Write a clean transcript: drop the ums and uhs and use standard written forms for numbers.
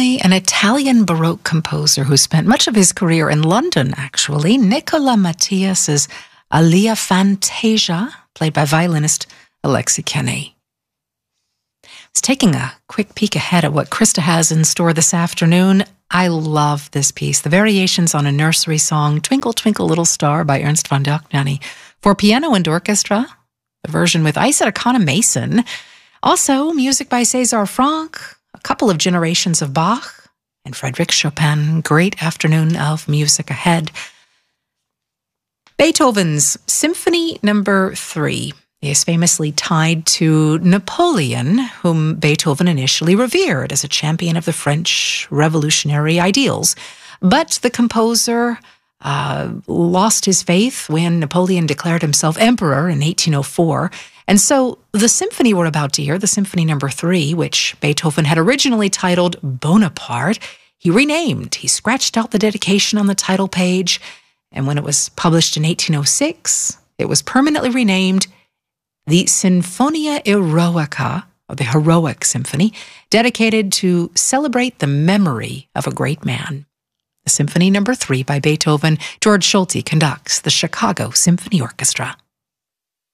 by an Italian Baroque composer who spent much of his career in London, actually, Nicola Mattias's Alia Fantasia, played by violinist Alexi Kenny. I was taking a quick peek ahead at what Krista has in store this afternoon. I love this piece, the variations on a nursery song, Twinkle, Twinkle, Little Star by Ernst von Dohnanyi, for piano and orchestra, the version with Isaac Akana Mason. Also, music by César Franck, a couple of generations of Bach, and Frédéric Chopin. Great afternoon of music ahead. Beethoven's Symphony No. 3 is famously tied to Napoleon, whom Beethoven initially revered as a champion of the French revolutionary ideals. But the composer lost his faith when Napoleon declared himself emperor in 1804. And so the symphony we're about to hear, the Symphony No. 3, which Beethoven had originally titled Bonaparte, he renamed. He scratched out the dedication on the title page, and when it was published in 1806, it was permanently renamed the Sinfonia Eroica, or the Heroic Symphony, dedicated to celebrate the memory of a great man. The Symphony No. 3 by Beethoven. George Solti conducts the Chicago Symphony Orchestra.